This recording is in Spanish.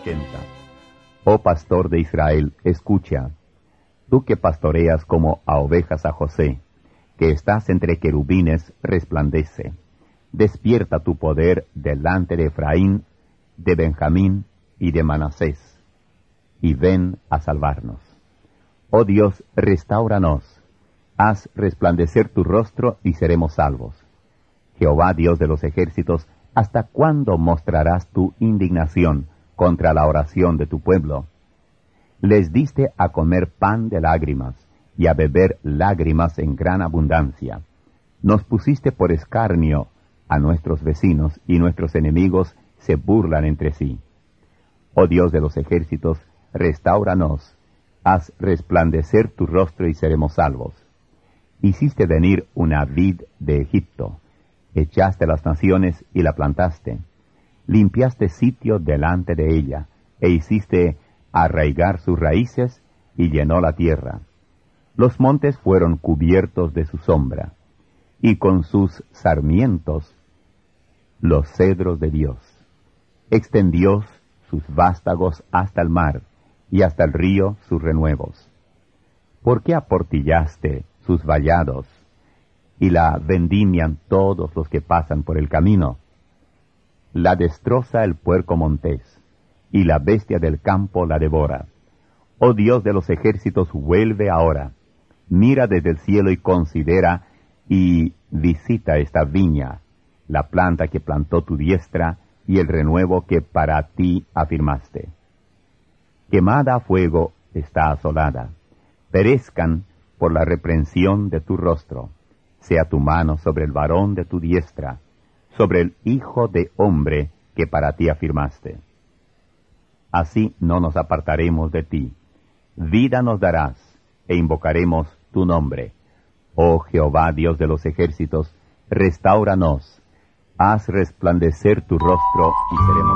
80. Oh pastor de Israel, escucha, tú que pastoreas como a ovejas a José, que estás entre querubines, resplandece. Despierta tu poder delante de Efraín, de Benjamín y de Manasés, y ven a salvarnos. Oh Dios, restáuranos, haz resplandecer tu rostro y seremos salvos. Jehová, Dios de los ejércitos, ¿hasta cuándo mostrarás tu indignación contra la oración de tu pueblo? Les diste a comer pan de lágrimas y a beber lágrimas en gran abundancia. Nos pusiste por escarnio a nuestros vecinos, y nuestros enemigos se burlan entre sí. Oh Dios de los ejércitos, restáuranos, haz resplandecer tu rostro y seremos salvos. Hiciste venir una vid de Egipto, echaste las naciones y la plantaste. Limpiaste sitio delante de ella, e hiciste arraigar sus raíces, y llenó la tierra. Los montes fueron cubiertos de su sombra, y con sus sarmientos los cedros de Dios. Extendió sus vástagos hasta el mar, y hasta el río sus renuevos. ¿Por qué aportillaste sus vallados, y la vendimian todos los que pasan por el camino? La destroza el puerco montés, y la bestia del campo la devora. Oh Dios de los ejércitos, vuelve ahora. Mira desde el cielo y considera, y visita esta viña, la planta que plantó tu diestra, y el renuevo que para ti afirmaste. Quemada a fuego está asolada. Perezcan por la reprensión de tu rostro. Sea tu mano sobre el varón de tu diestra, sobre el hijo de hombre que para ti afirmaste. Así no nos apartaremos de ti. Vida nos darás, e invocaremos tu nombre. Oh Jehová, Dios de los ejércitos, restáuranos, haz resplandecer tu rostro y seremos